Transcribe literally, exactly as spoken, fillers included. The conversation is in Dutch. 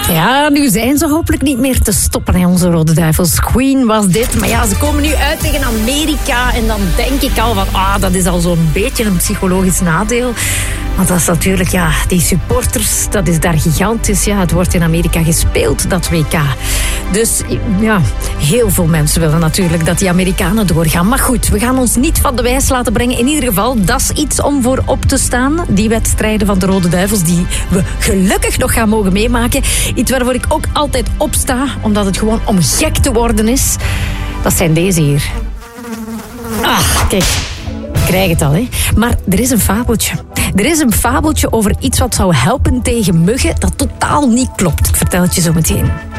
Ja, nu zijn ze hopelijk niet meer te stoppen, hè, onze Rode Duivels. Queen was dit. Maar ja, ze komen nu uit tegen Amerika. En dan denk ik al van, ah, dat is al zo'n beetje een psychologisch nadeel. Want dat is natuurlijk, ja, die supporters, dat is daar gigantisch. Ja, het wordt in Amerika gespeeld, dat W K. Dus ja, heel veel mensen willen natuurlijk dat die Amerikanen doorgaan. Maar goed, we gaan ons niet van de wijs laten brengen. In ieder geval, dat is iets om voor op te staan. Die wedstrijden van de Rode Duivels, die we gelukkig nog gaan mogen meemaken. Iets waarvoor ik ook altijd opsta, omdat het gewoon om gek te worden is. Dat zijn deze hier. Ah, kijk. Ik krijg het al, hè. Maar er is een fabeltje. Er is een fabeltje over iets wat zou helpen tegen muggen dat totaal niet klopt. Ik vertel het je zo meteen.